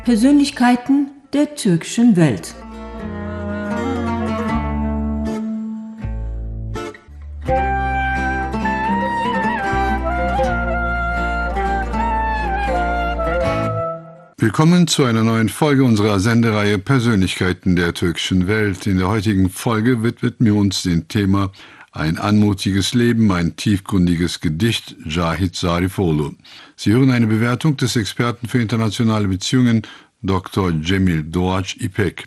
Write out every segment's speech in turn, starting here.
Persönlichkeiten der türkischen Welt. Willkommen zu einer neuen Folge unserer Sendereihe Persönlichkeiten der türkischen Welt. In der heutigen Folge widmen wir uns dem Thema Ein anmutiges Leben, ein tiefgründiges Gedicht, Cahit Zarifoğlu. Sie hören eine Bewertung des Experten für internationale Beziehungen, Dr. Cemil Doğaç İpek.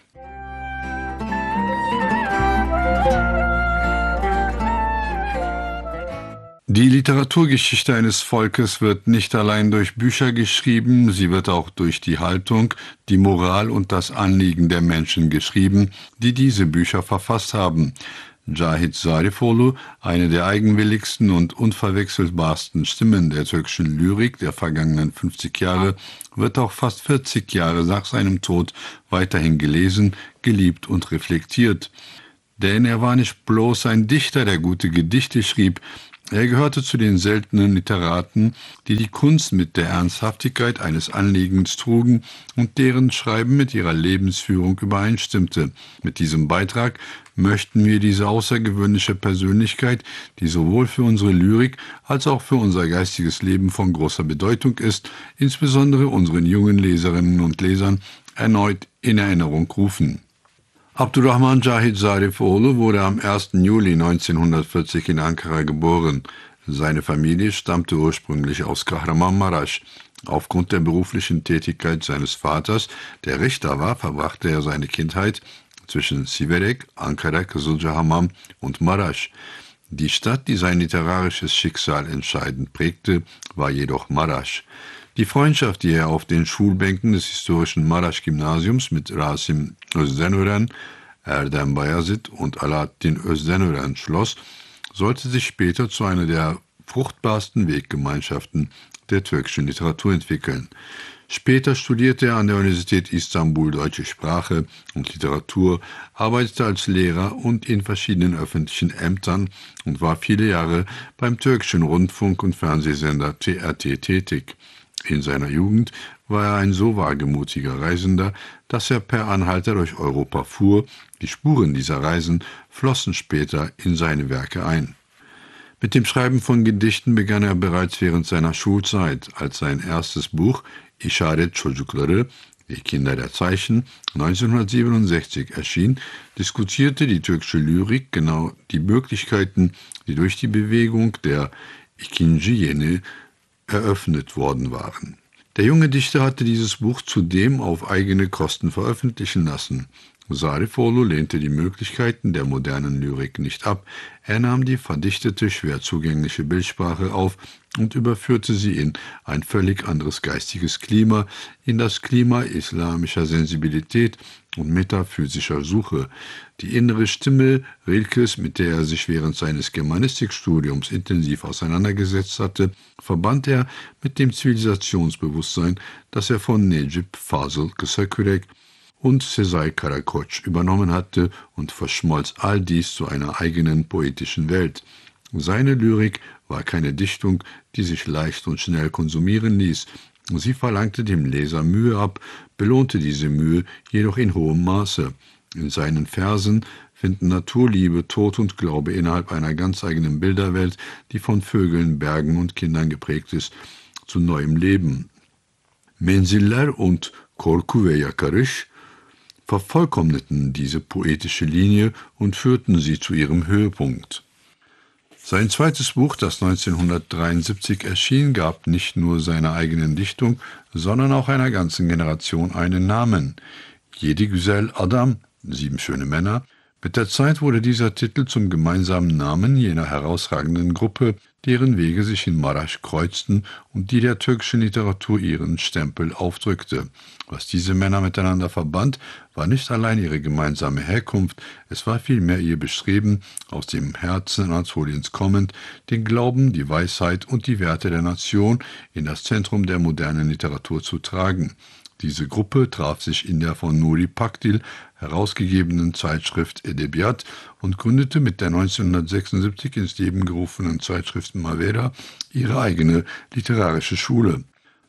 Die Literaturgeschichte eines Volkes wird nicht allein durch Bücher geschrieben, sie wird auch durch die Haltung, die Moral und das Anliegen der Menschen geschrieben, die diese Bücher verfasst haben. Cahit Zarifoğlu, eine der eigenwilligsten und unverwechselbarsten Stimmen der türkischen Lyrik der vergangenen 50 Jahre, wird auch fast 40 Jahre nach seinem Tod weiterhin gelesen, geliebt und reflektiert. Denn er war nicht bloß ein Dichter, der gute Gedichte schrieb, er gehörte zu den seltenen Literaten, die die Kunst mit der Ernsthaftigkeit eines Anliegens trugen und deren Schreiben mit ihrer Lebensführung übereinstimmte. Mit diesem Beitrag möchten wir diese außergewöhnliche Persönlichkeit, die sowohl für unsere Lyrik als auch für unser geistiges Leben von großer Bedeutung ist, insbesondere unseren jungen Leserinnen und Lesern, erneut in Erinnerung rufen. Abdurrahman Cahit Zarifoğlu wurde am 1. Juli 1940 in Ankara geboren. Seine Familie stammte ursprünglich aus Kahramanmaraş. Aufgrund der beruflichen Tätigkeit seines Vaters, der Richter war, verbrachte er seine Kindheit zwischen Siverek, Ankara, Kızılcahamam und Maraş. Die Stadt, die sein literarisches Schicksal entscheidend prägte, war jedoch Maraş. Die Freundschaft, die er auf den Schulbänken des historischen Maraş-Gymnasiums mit Rasim Özdenören, Erdem Bayazıt und Alaaddin Özdenören schloss, sollte sich später zu einer der fruchtbarsten Weggemeinschaften der türkischen Literatur entwickeln. Später studierte er an der Universität Istanbul Deutsche Sprache und Literatur, arbeitete als Lehrer und in verschiedenen öffentlichen Ämtern und war viele Jahre beim türkischen Rundfunk- und Fernsehsender TRT tätig. In seiner Jugend war er ein so wagemutiger Reisender, dass er per Anhalter durch Europa fuhr. Die Spuren dieser Reisen flossen später in seine Werke ein. Mit dem Schreiben von Gedichten begann er bereits während seiner Schulzeit, als sein erstes Buch İşaret Çocukları, die Kinder der Zeichen, 1967 erschien, diskutierte die türkische Lyrik genau die Möglichkeiten, die durch die Bewegung der İkinci Yeni eröffnet worden waren. Der junge Dichter hatte dieses Buch zudem auf eigene Kosten veröffentlichen lassen. Zarifoğlu lehnte die Möglichkeiten der modernen Lyrik nicht ab. Er nahm die verdichtete, schwer zugängliche Bildsprache auf und überführte sie in ein völlig anderes geistiges Klima, in das Klima islamischer Sensibilität und metaphysischer Suche. Die innere Stimme Rilkes, mit der er sich während seines Germanistikstudiums intensiv auseinandergesetzt hatte, verband er mit dem Zivilisationsbewusstsein, das er von Necip Fazıl Kısakürek und Sezai Karakoç übernommen hatte und verschmolz all dies zu einer eigenen poetischen Welt. Seine Lyrik war keine Dichtung, die sich leicht und schnell konsumieren ließ. Sie verlangte dem Leser Mühe ab, belohnte diese Mühe jedoch in hohem Maße. In seinen Versen finden Naturliebe, Tod und Glaube innerhalb einer ganz eigenen Bilderwelt, die von Vögeln, Bergen und Kindern geprägt ist, zu neuem Leben. Menziller und Korku ve Yakarış vervollkommneten diese poetische Linie und führten sie zu ihrem Höhepunkt. Sein zweites Buch, das 1973 erschien, gab nicht nur seiner eigenen Dichtung, sondern auch einer ganzen Generation einen Namen. Yedi Güzel Adam, 7 schöne Männer. Mit der Zeit wurde dieser Titel zum gemeinsamen Namen jener herausragenden Gruppe, deren Wege sich in Maraş kreuzten und die der türkischen Literatur ihren Stempel aufdrückte. Was diese Männer miteinander verband, war nicht allein ihre gemeinsame Herkunft, es war vielmehr ihr Bestreben, aus dem Herzen Anatoliens kommend, den Glauben, die Weisheit und die Werte der Nation in das Zentrum der modernen Literatur zu tragen. Diese Gruppe traf sich in der von Nuri Pakdil herausgegebenen Zeitschrift Edebiyat und gründete mit der 1976 ins Leben gerufenen Zeitschrift Mavera ihre eigene literarische Schule.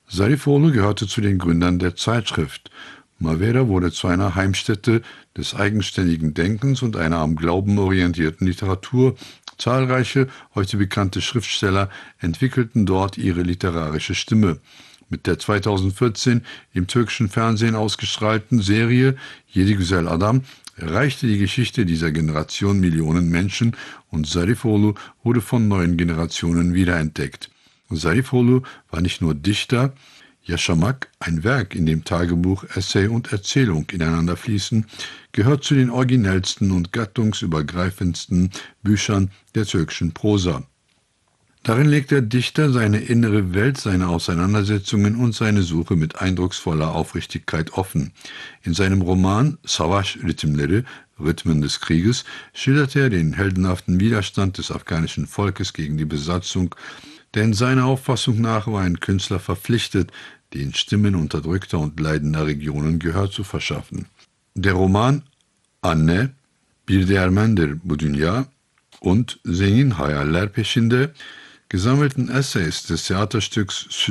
Zarifoğlu gehörte zu den Gründern der Zeitschrift. Mavera wurde zu einer Heimstätte des eigenständigen Denkens und einer am Glauben orientierten Literatur. Zahlreiche, heute bekannte Schriftsteller entwickelten dort ihre literarische Stimme. Mit der 2014 im türkischen Fernsehen ausgestrahlten Serie Yedi Güzel Adam erreichte die Geschichte dieser Generation Millionen Menschen und Zarifoğlu wurde von neuen Generationen wiederentdeckt. Zarifoğlu war nicht nur Dichter. Yaşamak, ein Werk, in dem Tagebuch, Essay und Erzählung ineinander fließen, gehört zu den originellsten und gattungsübergreifendsten Büchern der türkischen Prosa. Darin legt der Dichter seine innere Welt, seine Auseinandersetzungen und seine Suche mit eindrucksvoller Aufrichtigkeit offen. In seinem Roman Savaş Ritimleri, Rhythmen des Krieges, schildert er den heldenhaften Widerstand des afghanischen Volkes gegen die Besatzung, denn seiner Auffassung nach war ein Künstler verpflichtet, den Stimmen unterdrückter und leidender Regionen Gehör zu verschaffen. Der Roman Anne, Bir Değermendir bu Dünya und Senin Hayaller peşinde, gesammelten Essays des Theaterstücks